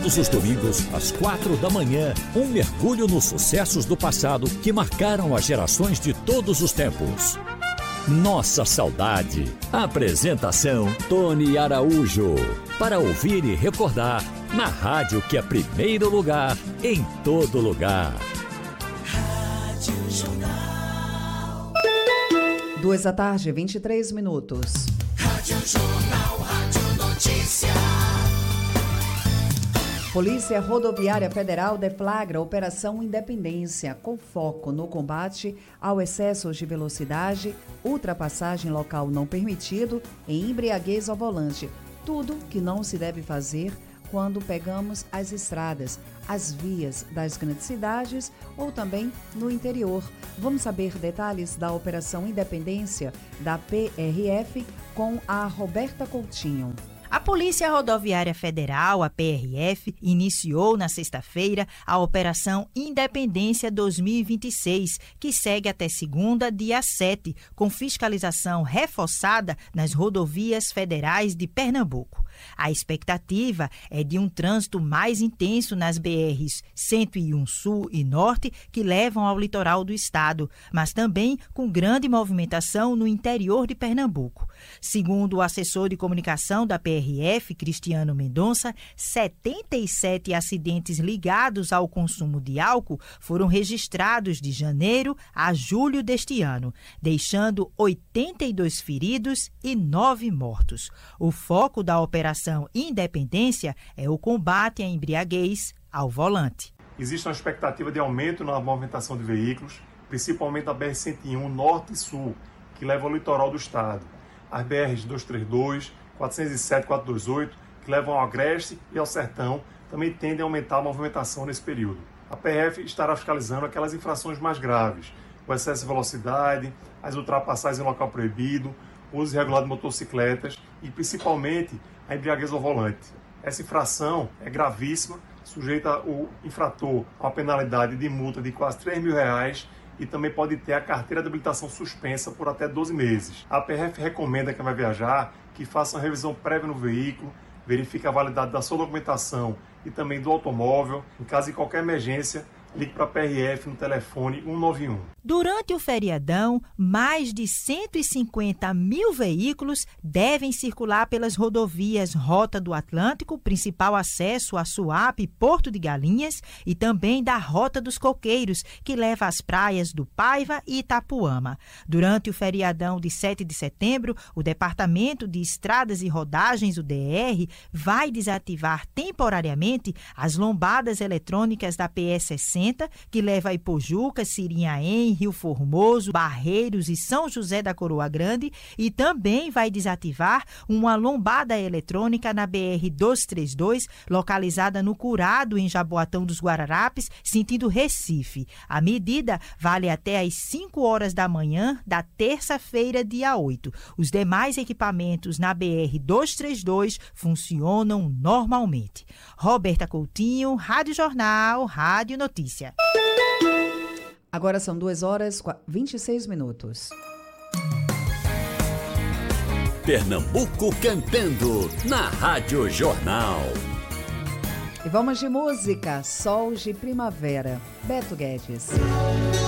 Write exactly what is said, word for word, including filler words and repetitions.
Todos os domingos, às quatro da manhã, um mergulho nos sucessos do passado que marcaram as gerações de todos os tempos. Nossa Saudade. Apresentação Tony Araújo. Para ouvir e recordar, na rádio que é primeiro lugar, em todo lugar. Rádio Jornal. Duas da tarde, vinte e três minutos. Rádio Jornal, Rádio Notícia. Polícia Rodoviária Federal deflagra Operação Independência, com foco no combate ao excesso de velocidade, ultrapassagem local não permitido e embriaguez ao volante. Tudo que não se deve fazer quando pegamos as estradas, as vias das grandes cidades ou também no interior. Vamos saber detalhes da Operação Independência da P R F com a Roberta Coutinho. A Polícia Rodoviária Federal, a P R F, iniciou na sexta-feira a Operação Independência dois mil e vinte e seis, que segue até segunda, dia sete, com fiscalização reforçada nas rodovias federais de Pernambuco. A expectativa é de um trânsito mais intenso nas B Rs cento e um Sul e Norte, que levam ao litoral do estado, mas também com grande movimentação no interior de Pernambuco. Segundo o assessor de comunicação da P R F, Cristiano Mendonça, setenta e sete acidentes ligados ao consumo de álcool foram registrados de janeiro a julho deste ano, deixando oitenta e dois feridos e nove mortos. O foco da Operação Independência é o combate à embriaguez ao volante. Existe uma expectativa de aumento na movimentação de veículos, principalmente a B R cento e um Norte e Sul, que leva ao litoral do estado. As B Rs duzentos e trinta e dois, quatrocentos e sete, quatrocentos e vinte e oito, que levam ao Agreste e ao Sertão, também tendem a aumentar a movimentação nesse período. A P R F estará fiscalizando aquelas infrações mais graves, o excesso de velocidade, as ultrapassagens em local proibido, o uso irregular de motocicletas e, principalmente, a embriaguez ao volante. Essa infração é gravíssima, sujeita o infrator a uma penalidade de multa de quase três mil reais e também pode ter a carteira de habilitação suspensa por até doze meses. A P R F recomenda a quem vai viajar que faça uma revisão prévia no veículo, verifique a validade da sua documentação e também do automóvel. Em caso de qualquer emergência, ligue para a P R F no telefone um nove um. Durante o feriadão, mais de cento e cinquenta mil veículos devem circular pelas rodovias Rota do Atlântico, principal acesso a Suape e Porto de Galinhas, e também da Rota dos Coqueiros, que leva às praias do Paiva e Itapuama. Durante o feriadão de sete de setembro, o Departamento de Estradas e Rodagens, o D R, vai desativar temporariamente as lombadas eletrônicas da P S sessenta, que leva a Ipojuca, Sirinhaém, Rio Formoso, Barreiros e São José da Coroa Grande, e também vai desativar uma lombada eletrônica na B R duzentos e trinta e dois, localizada no Curado, em Jaboatão dos Guararapes, sentido Recife. A medida vale até às cinco horas da manhã da terça-feira, dia oito. Os demais equipamentos na B R duzentos e trinta e dois funcionam normalmente. Roberta Coutinho, Rádio Jornal, Rádio Notícia. Agora são duas horas e vinte e seis minutos. Pernambuco cantando na Rádio Jornal. E vamos de música, Sol de Primavera, Beto Guedes.